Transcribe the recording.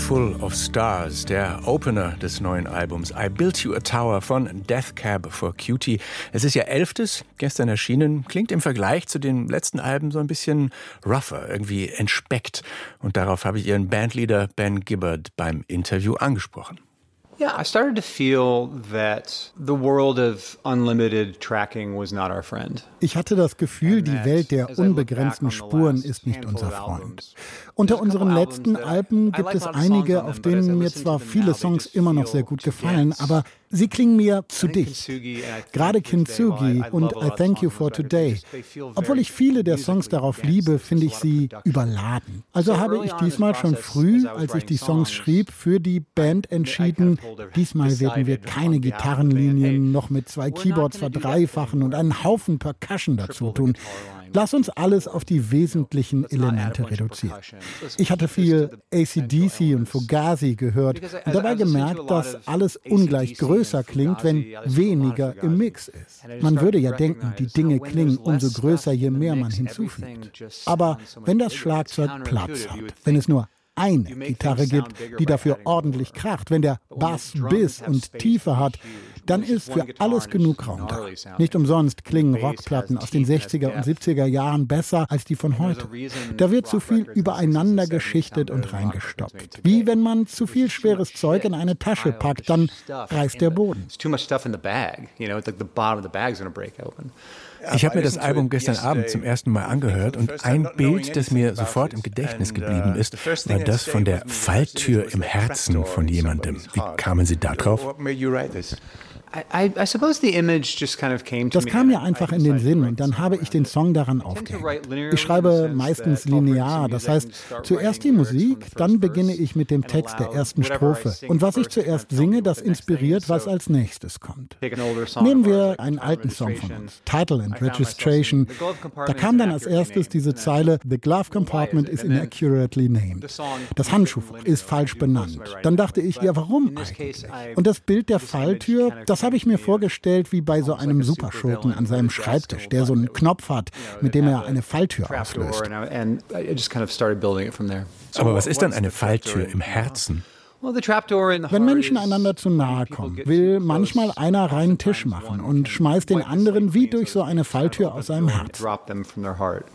Full of Stars, der Opener des neuen Albums I Built You a Tower von Death Cab for Cutie. Es ist ja 11., gestern erschienen, klingt im Vergleich zu den letzten Alben so ein bisschen rougher, irgendwie entspeckt. Und darauf habe ich Ihren Bandleader Ben Gibbard beim Interview angesprochen. Yeah, I started to feel that the world of unlimited tracking was not our friend. Ich hatte das Gefühl, die Welt der unbegrenzten Spuren ist nicht unser Freund. Unter unseren letzten Alben gibt es einige, auf denen mir zwar viele Songs immer noch sehr gut gefallen, aber sie klingen mir zu dicht. Gerade Kintsugi und I Thank You for Today. Obwohl ich viele der Songs darauf liebe, finde ich sie überladen. Also habe ich diesmal schon früh, als ich die Songs schrieb, für die Band entschieden, diesmal werden wir keine Gitarrenlinien noch mit 2 Keyboards verdreifachen und einen Haufen Percussion dazu tun. Lass uns alles auf die wesentlichen Elemente reduzieren. Ich hatte viel AC/DC und Fugazi gehört und dabei gemerkt, dass alles ungleich größer klingt, wenn weniger im Mix ist. Man würde ja denken, die Dinge klingen umso größer, je mehr man hinzufügt. Aber wenn das Schlagzeug Platz hat, wenn es nur eine Gitarre gibt, die dafür ordentlich kracht, wenn der Bass Biss und Tiefe hat, dann ist für alles genug Raum da. Nicht umsonst klingen Rockplatten aus den 60er und 70er Jahren besser als die von heute. Da wird zu viel übereinander geschichtet und reingestopft. Wie wenn man zu viel schweres Zeug in eine Tasche packt, dann reißt der Boden. Ich habe mir das Album gestern Abend zum ersten Mal angehört und ein Bild, das mir sofort im Gedächtnis geblieben ist, war das von der Falltür im Herzen von jemandem. Wie kamen Sie da drauf? Das kam mir einfach in den Sinn und dann habe ich den Song daran aufgehängt. Ich schreibe meistens linear, das heißt, zuerst die Musik, dann beginne ich mit dem Text der ersten Strophe. Und was ich zuerst singe, das inspiriert, was als nächstes kommt. Nehmen wir einen alten Song von uns, Title and Registration. Da kam dann als erstes diese Zeile, The glove compartment is inaccurately named. Das Handschuhfach ist falsch benannt. Dann dachte ich, ja, warum eigentlich? Und das Bild der Falltür, das habe ich mir vorgestellt wie bei so einem Superschurken an seinem Schreibtisch, der so einen Knopf hat, mit dem er eine Falltür auslöst. Aber was ist dann eine Falltür im Herzen? Wenn Menschen einander zu nahe kommen, will manchmal einer reinen Tisch machen und schmeißt den anderen wie durch so eine Falltür aus seinem Herz.